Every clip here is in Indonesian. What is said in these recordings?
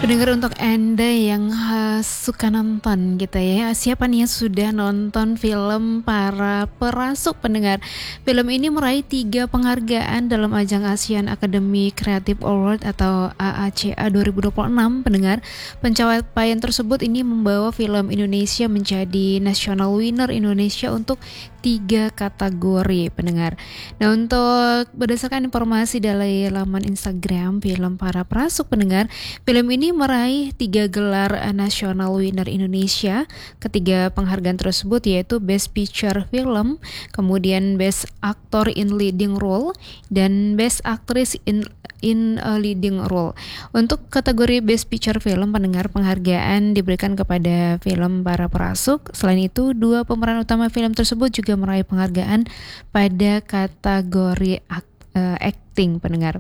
Pendengar, untuk Anda yang suka nonton gitu ya, siapa nih yang sudah nonton film Para Perasuk pendengar? Film ini meraih 3 penghargaan dalam ajang Asian Academy Creative Award atau AACA 2026 pendengar. Pencapaian tersebut ini membawa film Indonesia menjadi National Winner Indonesia untuk 3 kategori pendengar. Nah, untuk berdasarkan informasi dari laman Instagram film Para Perasuk pendengar, film ini meraih 3 gelar National Winner Indonesia. Ketiga penghargaan tersebut yaitu Best Picture Film, kemudian Best Actor in Leading Role, dan Best Actress in a Leading Role. Untuk kategori Best Picture Film pendengar, penghargaan diberikan kepada film Para Perasuk. Selain itu, 2 pemeran utama film tersebut juga meraih penghargaan pada kategori acting pendengar.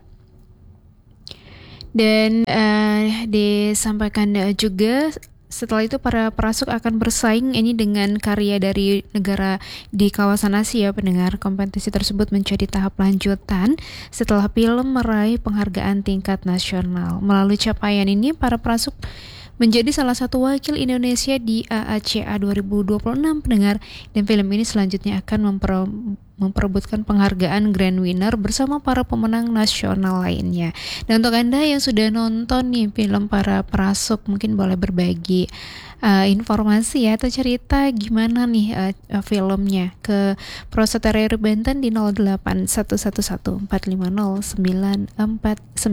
Dan disampaikan juga setelah itu Para Perasuk akan bersaing ini dengan karya dari negara di kawasan Asia pendengar. Kompetisi tersebut menjadi tahap lanjutan setelah film meraih penghargaan tingkat nasional. Melalui capaian ini, Para Perasuk menjadi salah satu wakil Indonesia di AACA 2026 pendengar, dan film ini selanjutnya akan memperebutkan penghargaan Grand Winner bersama para pemenang nasional lainnya. Dan untuk Anda yang sudah nonton nih film Para Perasuk, mungkin boleh berbagi informasi ya atau cerita gimana nih filmnya ke Proseterior Banten di 08111450949.